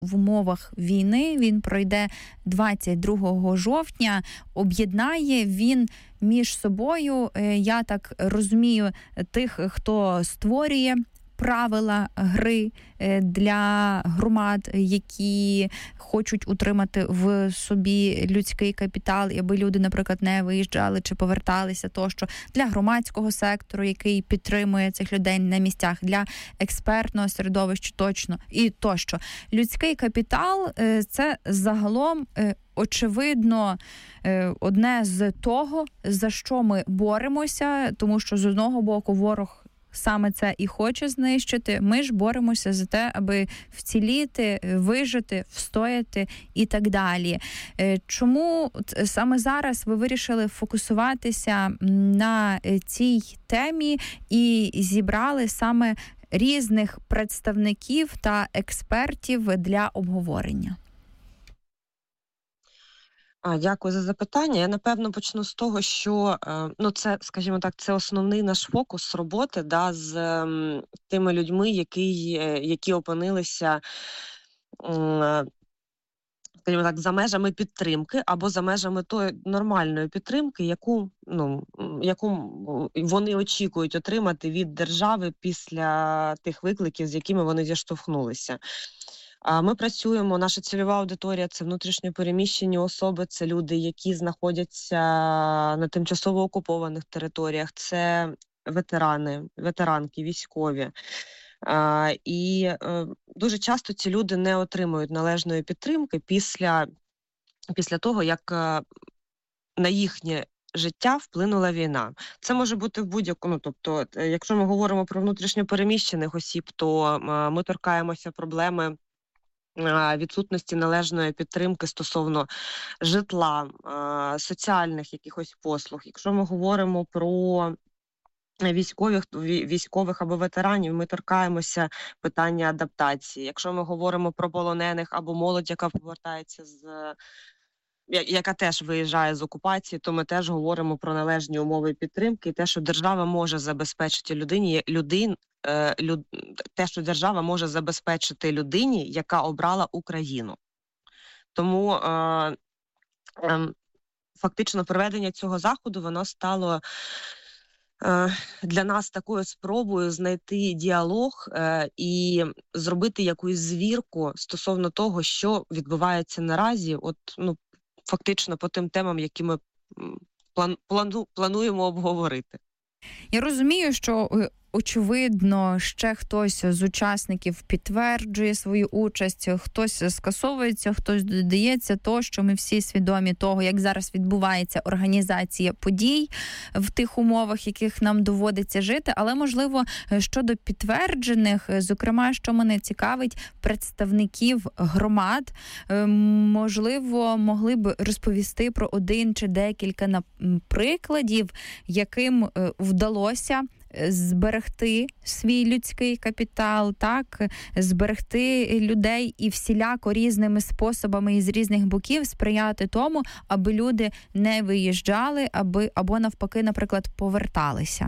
в умовах війни. Він пройде 22 жовтня. Об'єднає він між собою, я так розумію, тих, хто створює правила гри для громад, які хочуть утримати в собі людський капітал, аби люди, наприклад, не виїжджали чи поверталися тощо, для громадського сектору, який підтримує цих людей на місцях, для експертного середовища точно і тощо. Людський капітал – це загалом очевидно одне з того, за що ми боремося, тому що з одного боку ворог саме це і хоче знищити. Ми ж боремося за те, аби вціліти, вижити, встояти і так далі. Чому саме зараз ви вирішили фокусуватися на цій темі і зібрали саме різних представників та експертів для обговорення? Дякую за запитання. Я, напевно, почну з того, що, це, скажімо так, це основний наш фокус роботи, з тими людьми, які опинилися, скажімо так, за межами підтримки або за межами тої нормальної підтримки, яку вони очікують отримати від держави після тих викликів, з якими вони зіштовхнулися. Ми працюємо, наша цільова аудиторія – це внутрішньо переміщені особи, це люди, які знаходяться на тимчасово окупованих територіях, це ветеранки, військові. І дуже часто ці люди не отримують належної підтримки після того, як на їхнє життя вплинула війна. Це може бути в будь-якому, тобто, якщо ми говоримо про внутрішньо переміщених осіб, то ми торкаємося проблеми відсутності належної підтримки стосовно житла, соціальних якихось послуг. Якщо ми говоримо про військових або ветеранів, ми торкаємося питання адаптації. Якщо ми говоримо про полонених або молодь, яка повертається яка теж виїжджає з окупації, то ми теж говоримо про належні умови підтримки і те, що держава може забезпечити людині, яка обрала Україну. Тому фактично проведення цього заходу, воно стало для нас такою спробою знайти діалог і зробити якусь звірку стосовно того, що відбувається наразі, фактично по тим темам, які ми плануємо обговорити. Я розумію, що очевидно, ще хтось з учасників підтверджує свою участь, хтось скасовується, хтось додається, то, що ми всі свідомі того, як зараз відбувається організація подій в тих умовах, яких нам доводиться жити, але, можливо, щодо підтверджених, зокрема, що мене цікавить, представників громад, можливо, могли б розповісти про один чи декілька прикладів, яким вдалося зберегти свій людський капітал, зберегти людей і всіляко різними способами і з різних боків сприяти тому, аби люди не виїжджали, або навпаки, наприклад, поверталися.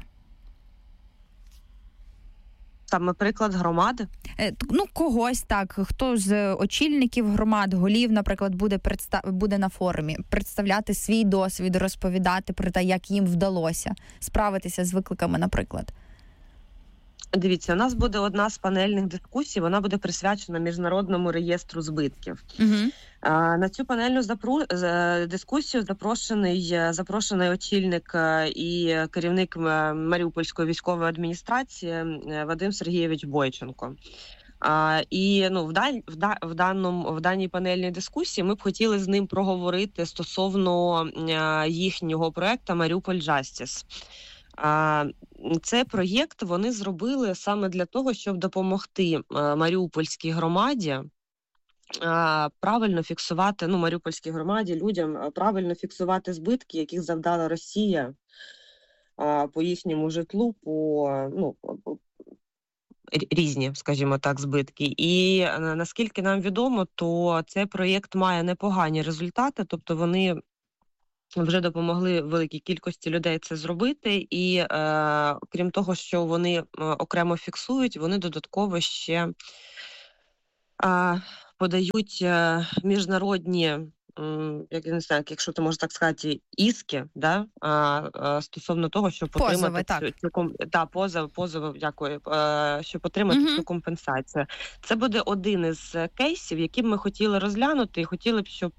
Саме приклад громади? Когось так. Хто з очільників громад, голів, наприклад, буде на форумі представляти свій досвід, розповідати про те, як їм вдалося справитися з викликами, наприклад. Дивіться, у нас буде одна з панельних дискусій, вона буде присвячена Міжнародному реєстру збитків. На цю панельну дискусію запрошений очільник і керівник Маріупольської військової адміністрації Вадим Сергійович Бойченко. І в даній панельній дискусії ми б хотіли з ним проговорити стосовно їхнього проекту «Маріуполь Justice». Цей проєкт вони зробили саме для того, щоб допомогти маріупольській громаді правильно фіксувати, маріупольській громаді, людям правильно фіксувати збитки, яких завдала Росія по їхньому житлу, різні, скажімо так, збитки. І наскільки нам відомо, то цей проєкт має непогані результати, тобто вони вже допомогли великій кількості людей це зробити, і крім того, що вони окремо фіксують, вони додатково ще подають міжнародні, як я не знаю, якщо ти можеш так сказати, іски, да, стосовно того, щоб отримати позови, дякую, щоб отримати цю компенсацію. Це буде один із кейсів, які б ми хотіли розглянути, і хотіли б, щоб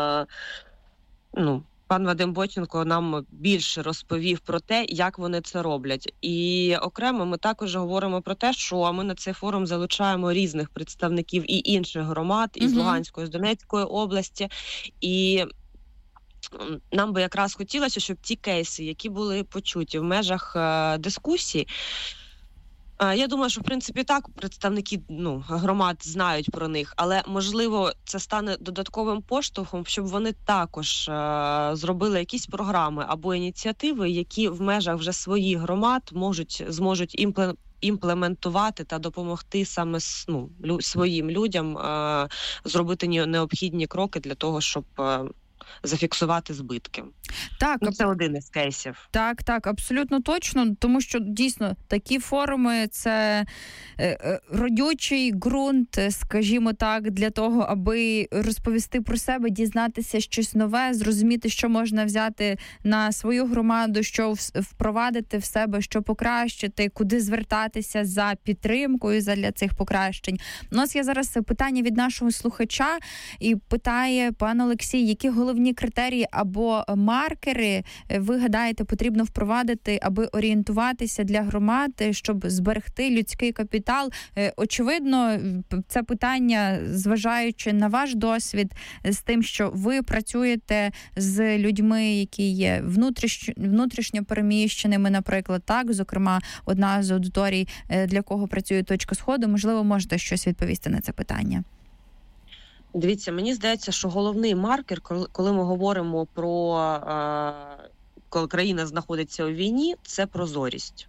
пан Вадим Бойченко нам більше розповів про те, як вони це роблять. І окремо ми також говоримо про те, що ми на цей форум залучаємо різних представників і інших громад, із Луганської, з Донецької області. І нам би якраз хотілося, щоб ті кейси, які були почуті в межах дискусій, я думаю, що, в принципі, так, представники громад знають про них, але, можливо, це стане додатковим поштовхом, щоб вони також зробили якісь програми або ініціативи, які в межах вже своїх громад зможуть імплементувати та допомогти саме своїм людям зробити необхідні кроки для того, щоб зафіксувати збитки. Так, це один із кейсів. Так, абсолютно точно, тому що дійсно такі форуми – це родючий ґрунт, скажімо так, для того, аби розповісти про себе, дізнатися щось нове, зрозуміти, що можна взяти на свою громаду, що впровадити в себе, що покращити, куди звертатися за підтримкою для цих покращень. У нас є зараз питання від нашого слухача, і питає пан Олексій, які головні критерії або маркери, ви гадаєте, потрібно впровадити, аби орієнтуватися для громад, щоб зберегти людський капітал? Очевидно, це питання, зважаючи на ваш досвід, з тим, що ви працюєте з людьми, які є внутрішньо переміщеними, наприклад, так, зокрема, одна з аудиторій, для кого працює «Точка Сходу», можливо, можете щось відповісти на це питання? Дивіться, мені здається, що головний маркер, коли ми говоримо про коли країна знаходиться у війні, це прозорість.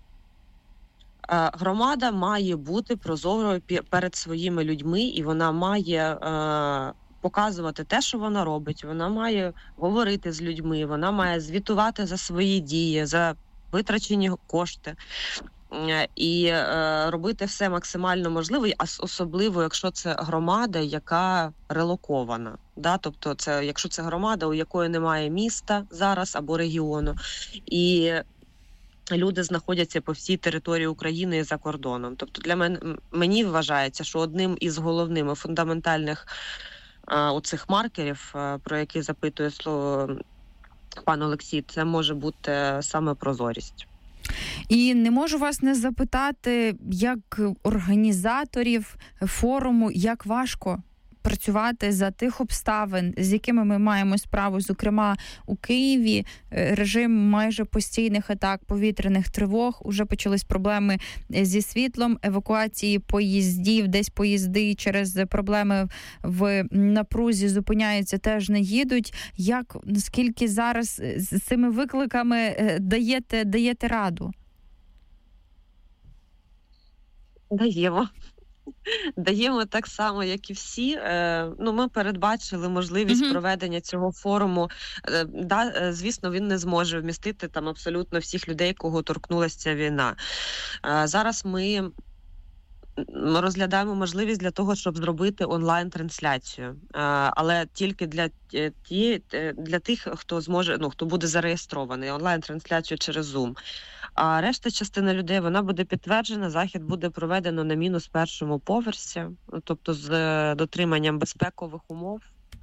Громада має бути прозорою перед своїми людьми, і вона має показувати те, що вона робить. Вона має говорити з людьми, вона має звітувати за свої дії, за витрачені кошти. І робити все максимально можливе, особливо, якщо це громада, яка релокована. Да? Тобто, якщо це громада, у якої немає міста зараз або регіону, і люди знаходяться по всій території України і за кордоном. Тобто мені вважається, що одним із головних і фундаментальних оцих маркерів, про які запитує пан Олексій, це може бути саме прозорість. І не можу вас не запитати, як організаторів форуму, як важко працювати за тих обставин, з якими ми маємо справу, зокрема у Києві, режим майже постійних атак, повітряних тривог, уже почались проблеми зі світлом, евакуації поїздів, десь поїзди через проблеми в напрузі зупиняються, теж не їдуть. Наскільки зараз з цими викликами даєте раду? Даємо так само, як і всі. Ми передбачили можливість проведення цього форуму. Звісно, він не зможе вмістити там абсолютно всіх людей, кого торкнулася ця війна. Зараз ми розглядаємо можливість для того, щоб зробити онлайн-трансляцію. Але тільки для тих, хто зможе, хто буде зареєстрований, онлайн-трансляцію через Zoom. А решта частина людей, вона буде підтверджена, захід буде проведено на мінус першому поверсі, тобто з дотриманням безпекових умов.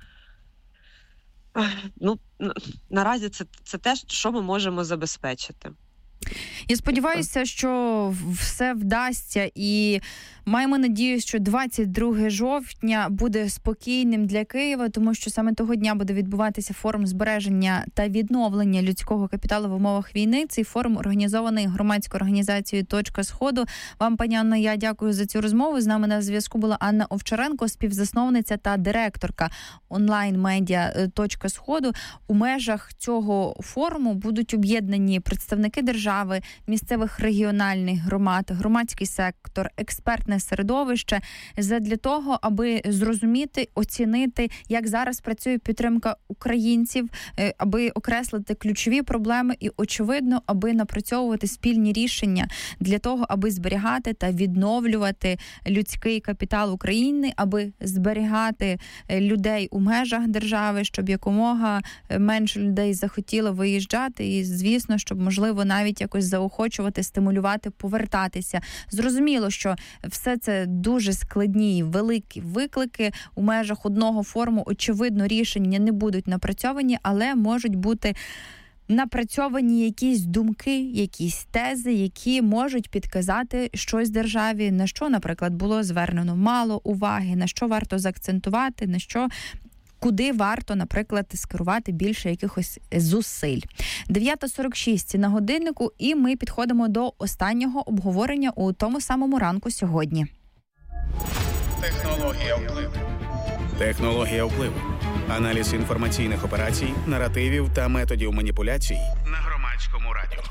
Наразі це те, що ми можемо забезпечити. Я сподіваюся, що все вдасться, і маємо надію, що 22 жовтня буде спокійним для Києва, тому що саме того дня буде відбуватися форум збереження та відновлення людського капіталу в умовах війни. Цей форум організований громадською організацією «Точка Сходу». Вам, пані Анно, я дякую за цю розмову. З нами на зв'язку була Анна Овчаренко, співзасновниця та директорка онлайн-медіа «Точка Сходу». У межах цього форуму будуть об'єднані представники держави, держави, місцевих регіональних громад, громадський сектор, експертне середовище задля того, аби зрозуміти, оцінити, як зараз працює підтримка українців, аби окреслити ключові проблеми і, очевидно, аби напрацьовувати спільні рішення для того, аби зберігати та відновлювати людський капітал України, аби зберігати людей у межах держави, щоб якомога менше людей захотіло виїжджати і, звісно, щоб, можливо, навіть якось заохочувати, стимулювати, повертатися. Зрозуміло, що все це дуже складні і великі виклики. У межах одного форуму, очевидно, рішення не будуть напрацьовані, але можуть бути напрацьовані якісь думки, якісь тези, які можуть підказати щось державі, на що, наприклад, було звернено мало уваги, на що варто заакцентувати, на що, куди варто, наприклад, скерувати більше якихось зусиль. 9:46 на годиннику, і ми підходимо до останнього обговорення у тому самому ранку сьогодні. Технологія впливу. Технологія впливу. Аналіз інформаційних операцій, наративів та методів маніпуляцій на Громадському радіо.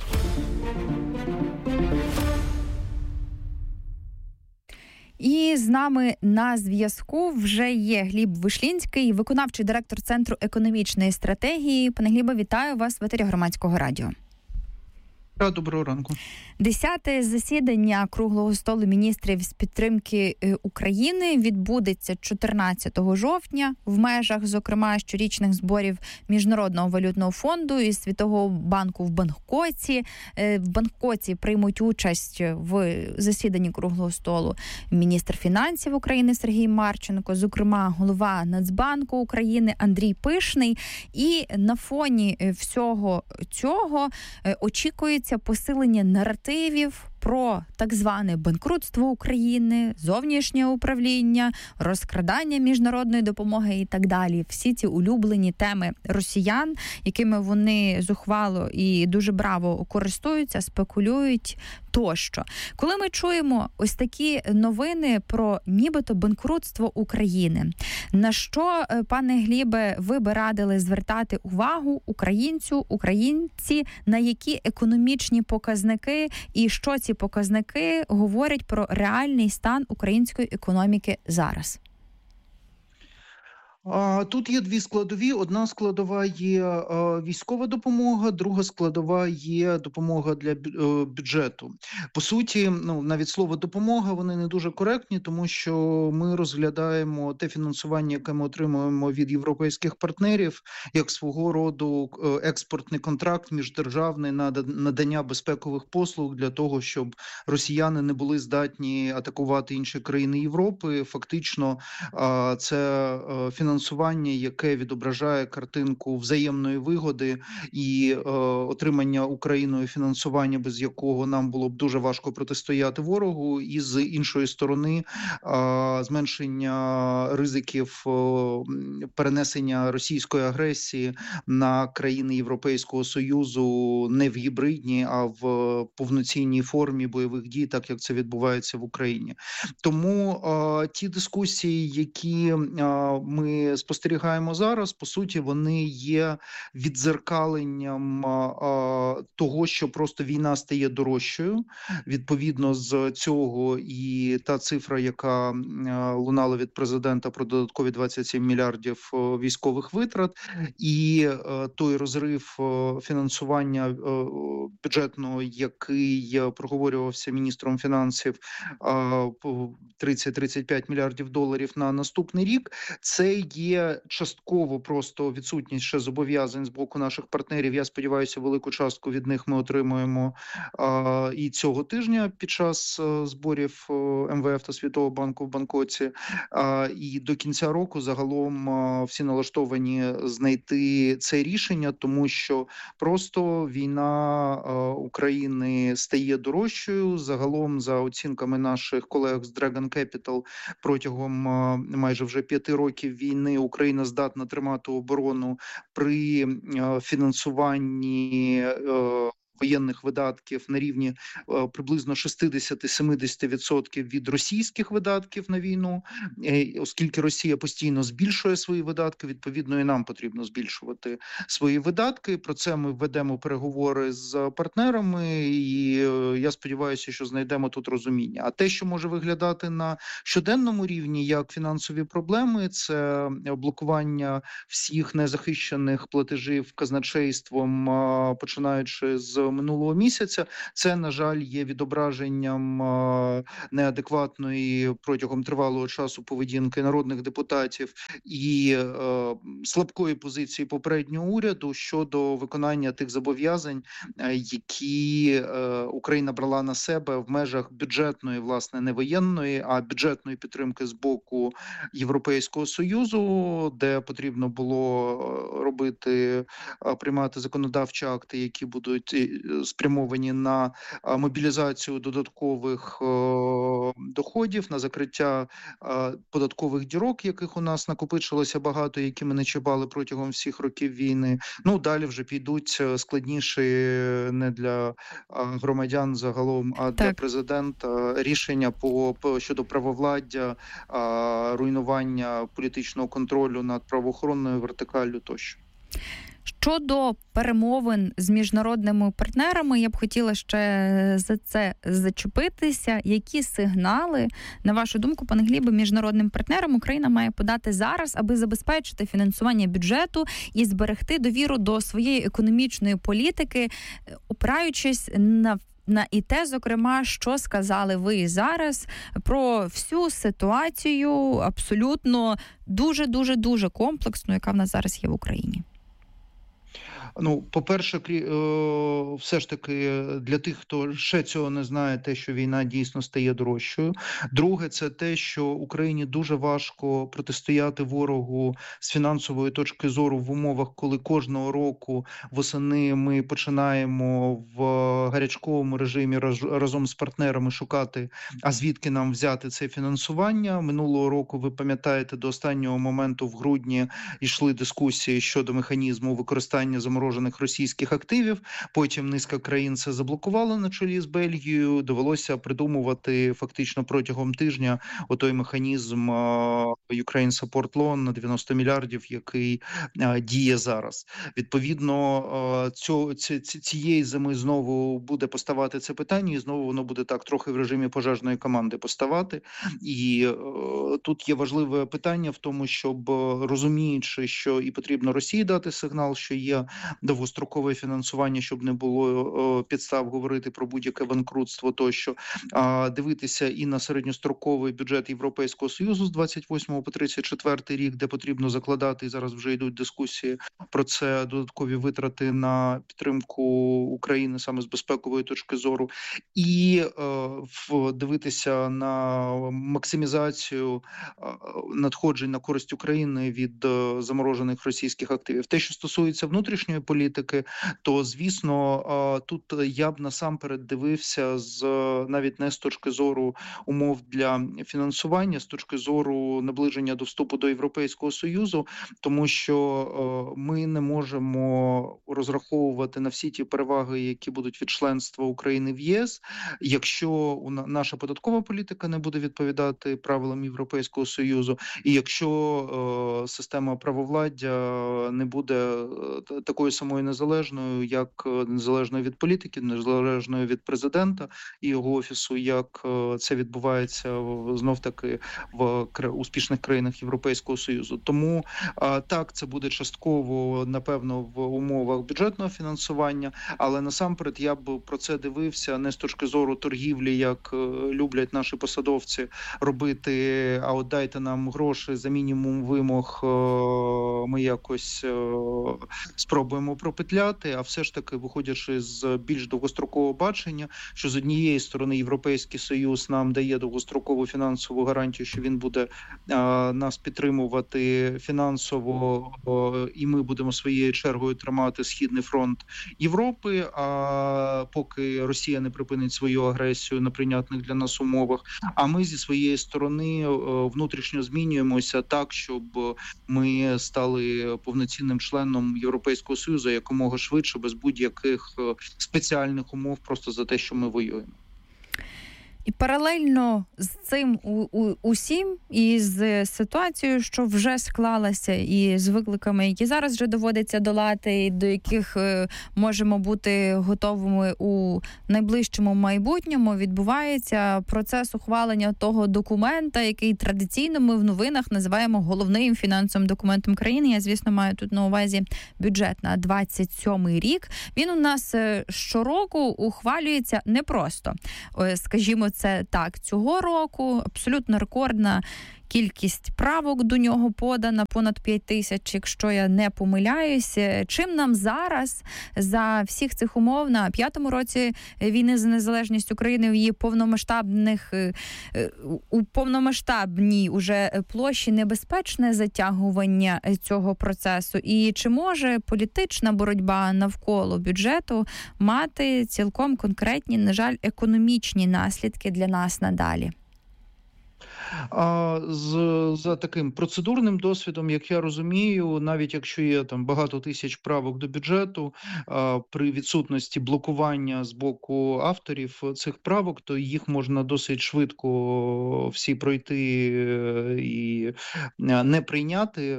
І з нами на зв'язку вже є Гліб Вишлінський, виконавчий директор Центру економічної стратегії. Пане Глібе, вітаю вас в етері Громадського радіо. Доброго ранку. 10-те засідання Круглого столу міністрів з підтримки України відбудеться 14 жовтня в межах, зокрема, щорічних зборів Міжнародного валютного фонду і Світового банку в Бангкоці. В Бангкоці приймуть участь в засіданні Круглого столу міністр фінансів України Сергій Марченко, зокрема, голова Нацбанку України Андрій Пишний. І на фоні всього цього очікується посилення наративів про так зване банкрутство України, зовнішнє управління, розкрадання міжнародної допомоги і так далі. Всі ці улюблені теми росіян, якими вони зухвало і дуже браво користуються, спекулюють тощо. Коли ми чуємо ось такі новини про нібито банкрутство України, на що, пане Глібе, ви би радили звертати увагу українці, на які економічні показники і що ці показники говорять про реальний стан української економіки зараз? Тут є дві складові. Одна складова є військова допомога, друга складова є допомога для бюджету. По суті, навіть слово «допомога» вони не дуже коректні, тому що ми розглядаємо те фінансування, яке ми отримуємо від європейських партнерів, як свого роду експортний контракт міждержавний на надання безпекових послуг для того, щоб росіяни не були здатні атакувати інші країни Європи. Фактично, це фінансування, яке відображає картинку взаємної вигоди і отримання Україною фінансування, без якого нам було б дуже важко протистояти ворогу, і з іншої сторони зменшення ризиків перенесення російської агресії на країни Європейського Союзу не в гібридній, а в повноцінній формі бойових дій, так як це відбувається в Україні. Тому ті дискусії, які ми спостерігаємо зараз, по суті, вони є віддзеркаленням того, що просто війна стає дорожчою. Відповідно з цього і та цифра, яка лунала від президента про додаткові 27 мільярдів військових витрат, і той розрив фінансування бюджетного, який проговорювався міністром фінансів, 30-35 мільярдів доларів на наступний рік, це є частково просто відсутність ще зобов'язань з боку наших партнерів. Я сподіваюся, велику частку від них ми отримуємо і цього тижня під час зборів МВФ та Світового банку в Бангкоці. І до кінця року загалом всі налаштовані знайти це рішення, тому що просто війна України стає дорожчою. Загалом, за оцінками наших колег з Dragon Capital, протягом майже вже 5 років війни Україна здатна тримати оборону при фінансуванні воєнних видатків на рівні приблизно 60-70% від російських видатків на війну, оскільки Росія постійно збільшує свої видатки, відповідно і нам потрібно збільшувати свої видатки. Про це ми ведемо переговори з партнерами, і я сподіваюся, що знайдемо тут розуміння. А те, що може виглядати на щоденному рівні як фінансові проблеми, це блокування всіх незахищених платежів казначейством, починаючи з минулого місяця. Це, на жаль, є відображенням неадекватної протягом тривалого часу поведінки народних депутатів і слабкої позиції попереднього уряду щодо виконання тих зобов'язань, які Україна брала на себе в межах бюджетної, власне, не воєнної, а бюджетної підтримки з боку Європейського Союзу, де потрібно було приймати законодавчі акти, які будуть спрямовані на мобілізацію додаткових доходів, на закриття податкових дірок, яких у нас накопичилося багато, які ми не чіпали протягом всіх років війни. Ну, далі вже підуть складніші не для громадян загалом, а для президента рішення щодо правовладдя, руйнування політичного контролю над правоохоронною вертикаллю тощо. Щодо перемовин з міжнародними партнерами, я б хотіла ще за це зачепитися. Які сигнали, на вашу думку, пане Глібе, міжнародним партнерам Україна має подати зараз, аби забезпечити фінансування бюджету і зберегти довіру до своєї економічної політики, опираючись на і те, зокрема, що сказали ви зараз про всю ситуацію абсолютно дуже комплексну, яка в нас зараз є в Україні? Ну, по-перше, все ж таки для тих, хто ще цього не знає, те, що війна дійсно стає дорожчою. Друге, це те, що Україні дуже важко протистояти ворогу з фінансової точки зору в умовах, коли кожного року восени ми починаємо в гарячковому режимі разом з партнерами шукати, а звідки нам взяти це фінансування. Минулого року, ви пам'ятаєте, до останнього моменту в грудні йшли дискусії щодо механізму використання заморожених російських активів. Потім низка країн це заблокувала на чолі з Бельгією. Довелося придумувати фактично протягом тижня отой механізм Ukraine Support Loan на 90 мільярдів, який діє зараз. Відповідно, цієї зими знову буде поставати це питання, і знову воно буде так трохи в режимі пожежної команди поставати. І тут є важливе питання в тому, щоб, розуміючи, що і потрібно Росії дати сигнал, що є довгострокове фінансування, щоб не було підстав говорити про будь-яке банкрутство тощо, дивитися і на середньостроковий бюджет Європейського Союзу з 28 по 34 рік, де потрібно закладати, і зараз вже йдуть дискусії про це, додаткові витрати на підтримку України саме з безпекової точки зору, і дивитися на максимізацію надходжень на користь України від заморожених російських активів. Те, що стосується внутрішньої політики, то, звісно, тут я б насамперед дивився навіть не з точки зору умов для фінансування, з точки зору наближення до вступу до Європейського Союзу, тому що ми не можемо розраховувати на всі ті переваги, які будуть від членства України в ЄС, якщо наша податкова політика не буде відповідати правилам Європейського Союзу, і якщо система правовладдя не буде такою самою незалежною, як незалежною від політики, незалежною від президента і його офісу, як це відбувається знов-таки в успішних країнах Європейського Союзу. Тому так, це буде частково, напевно, в умовах бюджетного фінансування, але насамперед я б про це дивився не з точки зору торгівлі, як люблять наші посадовці робити, а от дайте нам гроші за мінімум вимог, ми якось спробуємо пропетляти, а все ж таки, виходячи з більш довгострокового бачення, що з однієї сторони Європейський Союз нам дає довгострокову фінансову гарантію, що він буде нас підтримувати фінансово, і ми будемо своєю чергою тримати Східний фронт Європи, а поки Росія не припинить свою агресію на прийнятних для нас умовах, а ми зі своєї сторони внутрішньо змінюємося так, щоб ми стали повноцінним членом Європейського Союзу, працюю за якомога швидше, без будь-яких спеціальних умов, просто за те, що ми воюємо. І паралельно з цим усім, і з ситуацією, що вже склалася, і з викликами, які зараз вже доводиться долати, і до яких можемо бути готовими у найближчому майбутньому, відбувається процес ухвалення того документа, який традиційно ми в новинах називаємо головним фінансовим документом країни. Я, звісно, маю тут на увазі бюджет на 27-й рік. Він у нас щороку ухвалюється непросто. Скажімо, це так, цього року абсолютно рекордна кількість правок до нього подана, понад 5 тисяч, якщо я не помиляюся. Чим нам зараз за всіх цих умов на 5-му році війни за незалежність України в її повномасштабній уже площі небезпечне затягування цього процесу? І чи може політична боротьба навколо бюджету мати цілком конкретні, на жаль, економічні наслідки для нас надалі? За таким процедурним досвідом, як я розумію, навіть якщо є там багато тисяч правок до бюджету, при відсутності блокування з боку авторів цих правок, то їх можна досить швидко всі пройти і не прийняти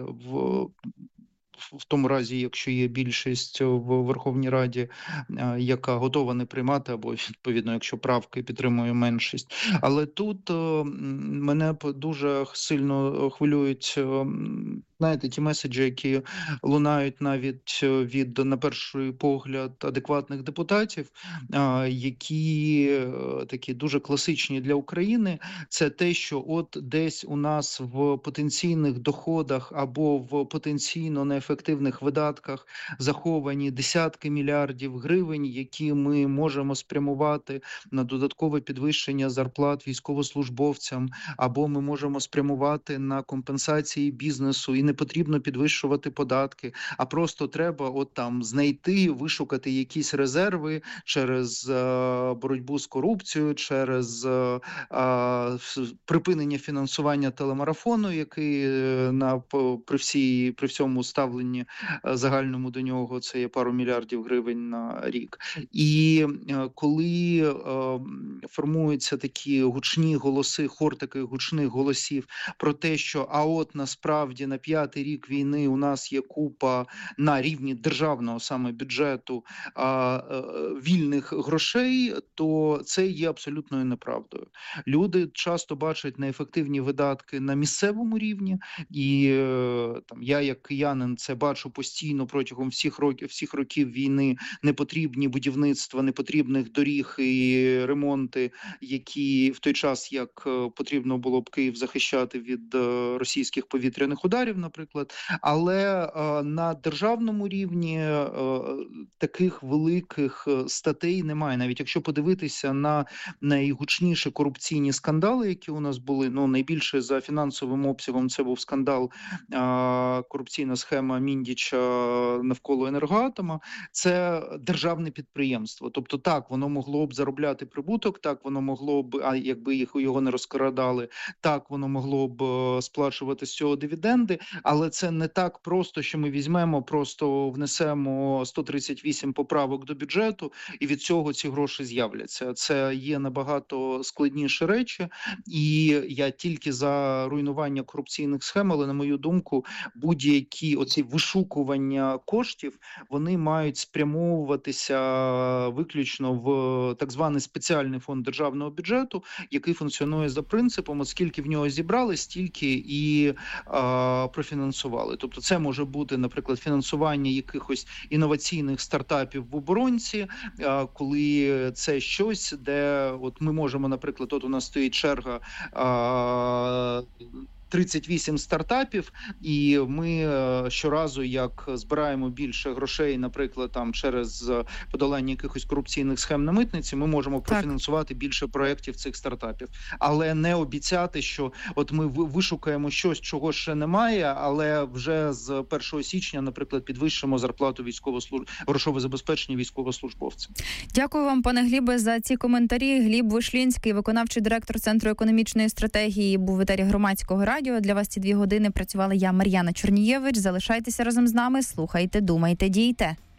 в тому разі, якщо є більшість в Верховній Раді, яка готова не приймати, або, відповідно, якщо правки підтримує меншість. Але тут мене дуже сильно хвилюють, знаєте, ті меседжі, які лунають навіть від, на перший погляд, адекватних депутатів, які такі дуже класичні для України. Це те, що от десь у нас в потенційних доходах або в потенційно неефективних видатках заховані десятки мільярдів гривень, які ми можемо спрямувати на додаткове підвищення зарплат військовослужбовцям, або ми можемо спрямувати на компенсації бізнесу, і не потрібно підвищувати податки, а просто треба от там знайти, вишукати якісь резерви через боротьбу з корупцією, через припинення фінансування телемарафону, який при всьому ставленні загальному до нього це є пару мільярдів гривень на рік. І коли формуються такі гучні голоси, хор таких гучних голосів про те, що от насправді на 5-й рік війни у нас є купа на рівні державного саме бюджету вільних грошей, то це є абсолютною неправдою. Люди часто бачать неефективні видатки на місцевому рівні, і там я як киянин це бачу постійно протягом всіх років війни. Непотрібні будівництва непотрібних доріг і ремонти, які в той час, як потрібно було б Київ захищати від російських повітряних ударів, наприклад, але на державному рівні таких великих статей немає. Навіть якщо подивитися на найгучніші корупційні скандали, які у нас були, найбільше за фінансовим обсягом це був скандал, корупційна схема Міндіча навколо Енергоатома, це державне підприємство. Тобто так, воно могло б заробляти прибуток, так, воно могло б, якби його не розкрадали, так, воно могло б сплачувати з цього дивіденди, але це не так просто, що ми візьмемо, просто внесемо 138 поправок до бюджету і від цього ці гроші з'являться. Це є набагато складніші речі, і я тільки за руйнування корупційних схем, але, на мою думку, будь-які оці вишукування коштів, вони мають спрямовуватися виключно в так званий спеціальний фонд державного бюджету, який функціонує за принципом, от скільки в нього зібрали, стільки і профінансували. Тобто це може бути, наприклад, фінансування якихось інноваційних стартапів в оборонці, коли це щось, де от ми можемо, наприклад, от у нас стоїть черга 38 стартапів, і ми щоразу, як збираємо більше грошей, наприклад, там через подолання якихось корупційних схем на митниці, ми можемо профінансувати більше проєктів цих стартапів. Але не обіцяти, що от ми вишукаємо щось, чого ще немає, але вже з 1 січня, наприклад, підвищимо зарплату грошове забезпечення військовослужбовцям. Дякую вам, пане Глібе, за ці коментарі. Гліб Вишлінський, виконавчий директор Центру економічної стратегії, був в етері Громадського радіо. радіо. Для вас ці 2 години працювала я, Мар'яна Чорнієвич. Залишайтеся разом з нами, слухайте, думайте, дійте.